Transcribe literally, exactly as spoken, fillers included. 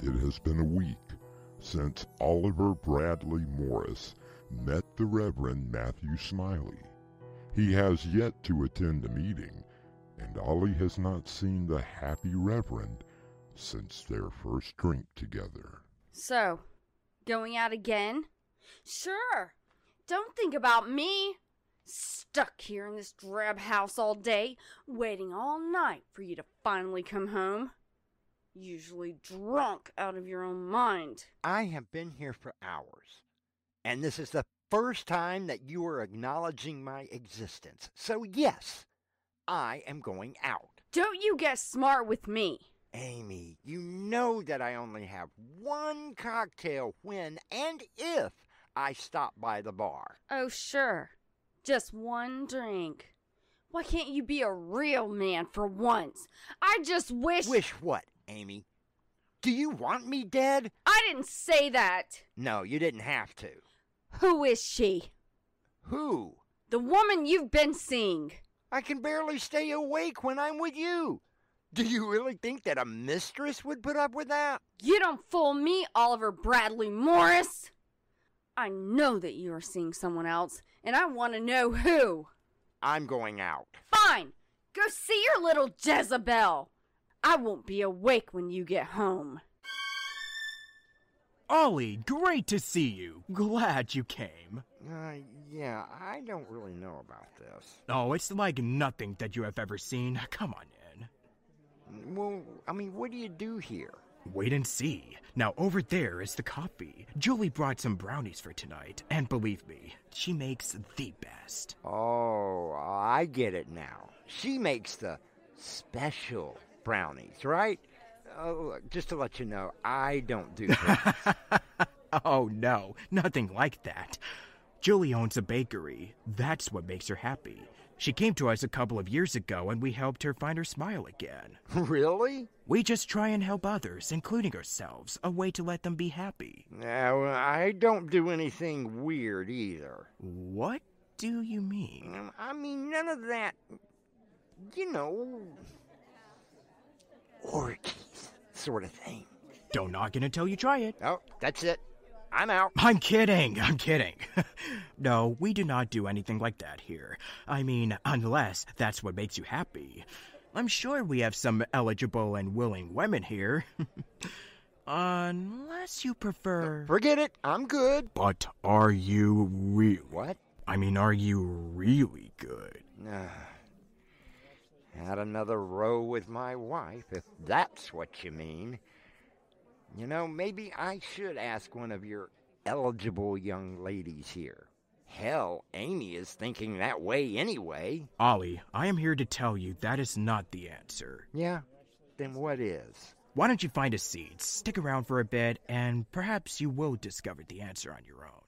It has been a week since Oliver Bradley Morris met the Reverend Matthew Smiley. He has yet to attend a meeting, and Ollie has not seen the happy Reverend since their first drink together. So, going out again? Sure. Don't think about me. Stuck here in this drab house all day, waiting all night for you to finally come home. Usually drunk out of your own mind. I have been here for hours, and this is the first time that you are acknowledging my existence. So yes, I am going out. Don't you get smart with me. Amy, you know that I only have one cocktail when and if I stop by the bar. Oh, sure. Just one drink. Why can't you be a real man for once? I just wish... Wish what, Amy? Do you want me dead? I didn't say that. No, you didn't have to. Who is she? Who? The woman you've been seeing. I can barely stay awake when I'm with you. Do you really think that a mistress would put up with that? You don't fool me, Oliver Bradley Morris. I know that you are seeing someone else, and I want to know who. I'm going out. Fine. Go see your little Jezebel. I won't be awake when you get home. Ollie, great to see you. Glad you came. Uh, yeah, I don't really know about this. Oh, it's like nothing that you have ever seen. Come on in. Well, I mean, what do you do here? Wait and see. Now, over there is the coffee. Julie brought some brownies for tonight, and believe me, she makes the best. Oh, I get it now. She makes the special brownies, right? Oh, just to let you know, I don't do that. Oh, no, nothing like that. Julie owns a bakery. That's what makes her happy. She came to us a couple of years ago, and we helped her find her smile again. Really? We just try and help others, including ourselves, a way to let them be happy. Now, I don't do anything weird either. What do you mean? Um, I mean, none of that, you know, orgies sort of thing. Don't knock it until you try it. Oh, that's it. I'm out. I'm kidding, I'm kidding. No, we do not do anything like that here. I mean, unless that's what makes you happy. I'm sure we have some eligible and willing women here. Unless you prefer... Forget it, I'm good. But are you really... What? I mean, are you really good? Uh, had another row with my wife, if that's what you mean. You know, maybe I should ask one of your eligible young ladies here. Hell, Amy is thinking that way anyway. Ollie, I am here to tell you that is not the answer. Yeah? Then what is? Why don't you find a seat, stick around for a bit, and perhaps you will discover the answer on your own.